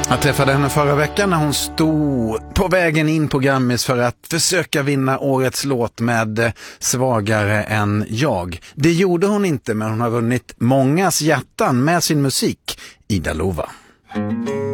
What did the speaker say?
Jag träffade henne förra veckan när hon stod på vägen in på Grammis för att försöka vinna årets låt med Svagare än jag. Det gjorde hon inte, men hon har vunnit mångas hjärtan med sin musik. Ida Lova.